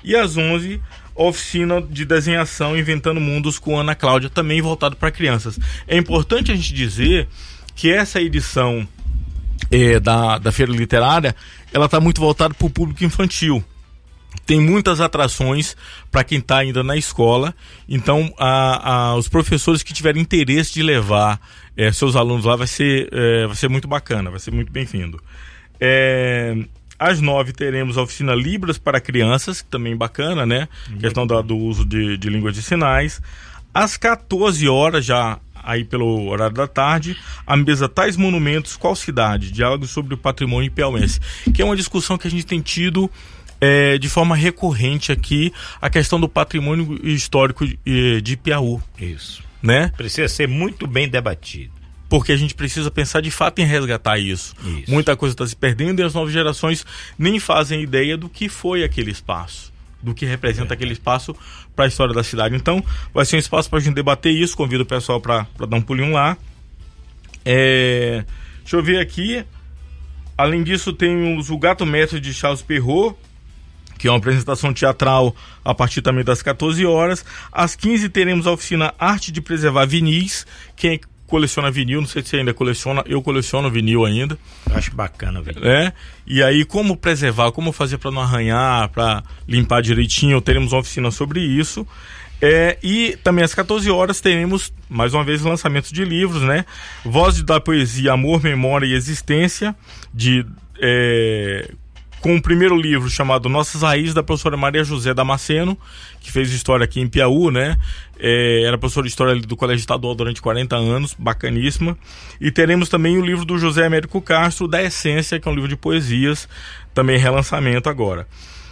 E às 11, oficina de desenhação Inventando Mundos com Ana Cláudia, também voltado para crianças. É importante a gente dizer que essa edição da Feira Literária, ela está muito voltada para o público infantil. Tem muitas atrações para quem está ainda na escola, então os professores que tiverem interesse de levar seus alunos lá vai ser muito bacana, vai ser muito bem-vindo. Às 9 teremos a oficina Libras para crianças, que também bacana, né? Questão do uso de línguas de sinais. Às 14 horas, já aí pelo horário da tarde, a mesa Tais Monumentos, Qual Cidade? Diálogos sobre o patrimônio piauiense, que é uma discussão que a gente tem tido de forma recorrente aqui, a questão do patrimônio histórico de Piauí. Isso. Né? Precisa ser muito bem debatido. Porque a gente precisa pensar de fato em resgatar isso. Muita coisa está se perdendo e as novas gerações nem fazem ideia do que foi aquele espaço, do que representa aquele espaço para a história da cidade. Então, vai ser um espaço para a gente debater isso. Convido o pessoal para dar um pulinho lá. Deixa eu ver aqui. Além disso, temos o Gato Mestre de Charles Perrault, que é uma apresentação teatral a partir também das 14 horas. Às 15 teremos a oficina Arte de Preservar Vinis. Quem coleciona vinil, não sei se você ainda coleciona, eu coleciono vinil ainda. Acho bacana, velho. E aí, como preservar, como fazer para não arranhar, para limpar direitinho, teremos uma oficina sobre isso. E também às 14 horas teremos, mais uma vez, lançamento de livros, né? Voz da Poesia, Amor, Memória e Existência, com o primeiro livro chamado Nossas Raízes, da professora Maria José Damasceno, que fez história aqui em Piauí, né? Era professora de história do Colégio Estadual durante 40 anos, bacaníssima. E teremos também o livro do José Américo Castro, Da Essência, que é um livro de poesias, também relançamento agora.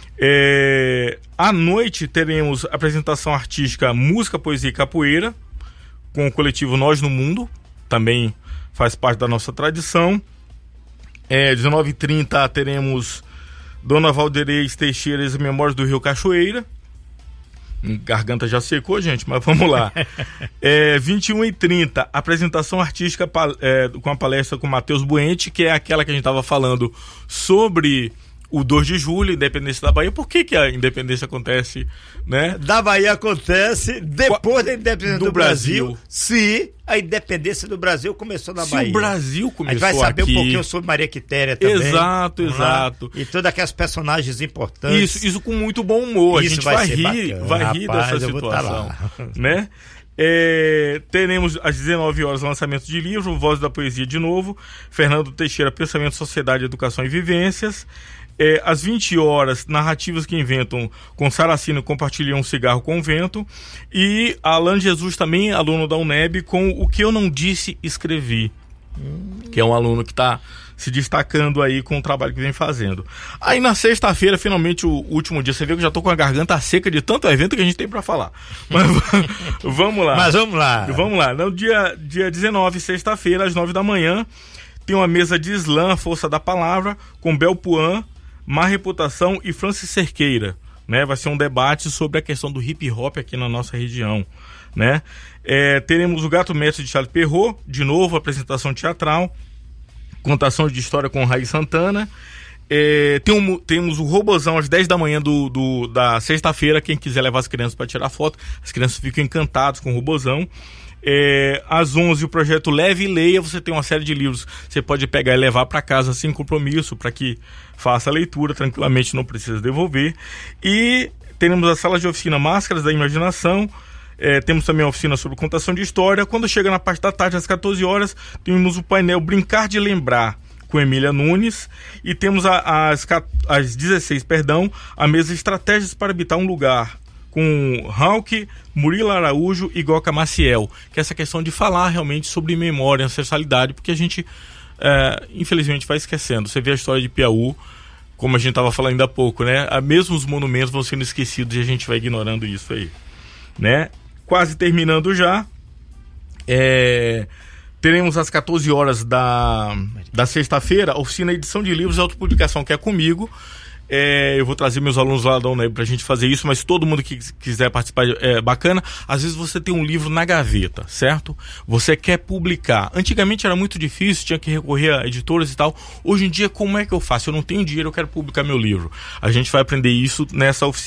À noite teremos apresentação artística Música, Poesia e Capoeira, com o coletivo Nós no Mundo, também faz parte da nossa tradição. 19h30 teremos Dona Valderez Teixeira e as Memórias do Rio Cachoeira. Garganta já secou, gente, mas vamos lá. 21h30, apresentação artística com a palestra com Matheus Buente, que é aquela que a gente estava falando sobre o 2 de julho, independência da Bahia. Por que a independência acontece, né? Da Bahia acontece depois da independência do Brasil. Se a independência do Brasil começou na Bahia. Se o Brasil começou aqui. A gente vai saber um pouquinho sobre Maria Quitéria também. Exato. E todas aquelas personagens importantes. Isso com muito bom humor. Isso a gente vai rir dessa situação, né? Teremos às 19 horas lançamento de livro, Voz da Poesia de novo, Fernando Teixeira, Pensamento, Sociedade, Educação e Vivências. Às 20 horas, Narrativas que Inventam, com Saracino, Compartilham um Cigarro com o Vento. E Alan Jesus, também aluno da UNEB, com O Que Eu Não Disse, Escrevi, que é um aluno que está se destacando aí com o trabalho que vem fazendo. Aí na sexta-feira, finalmente, o último dia, você vê que eu já tô com a garganta seca de tanto evento que a gente tem para falar. Mas vamos lá. Vamos lá. No dia 19, sexta-feira, às 9 da manhã, tem uma mesa de slam, Força da Palavra, com Bel Puan, Má Reputação e Francis Cerqueira, né? Vai ser um debate sobre a questão do hip hop aqui na nossa região, né? Teremos o Gato Mestre de Charles Perrault, de novo, apresentação teatral, contação de história com o Raí Santana. Temos o Robozão às 10 da manhã da sexta-feira. Quem quiser levar as crianças para tirar foto, as crianças ficam encantadas com o Robozão. Às 11, o projeto Leve e Leia. Você tem uma série de livros, você pode pegar e levar para casa sem compromisso, para que faça a leitura tranquilamente, não precisa devolver. E teremos a sala de oficina Máscaras da Imaginação. Temos também a oficina sobre contação de história. Quando chega na parte da tarde, às 14 horas, temos o painel Brincar de Lembrar, com Emília Nunes. E temos às 16, a mesa Estratégias para Habitar um Lugar, com Hauck, Murilo Araújo e Goca Maciel, que é essa questão de falar realmente sobre memória, ancestralidade, porque a gente infelizmente vai esquecendo. Você vê a história de Piauí, como a gente estava falando ainda há pouco, né? Mesmo os monumentos vão sendo esquecidos e a gente vai ignorando isso aí, né? Quase terminando já, teremos às 14 horas da sexta-feira a oficina Edição de Livros e Autopublicação, que é comigo. Eu vou trazer meus alunos lá da UNEB pra gente fazer isso, mas todo mundo que quiser participar é bacana. Às vezes você tem um livro na gaveta, certo? Você quer publicar. Antigamente era muito difícil, tinha que recorrer a editoras e tal. Hoje em dia, como é que eu faço? Eu não tenho dinheiro, eu quero publicar meu livro. A gente vai aprender isso nessa oficina.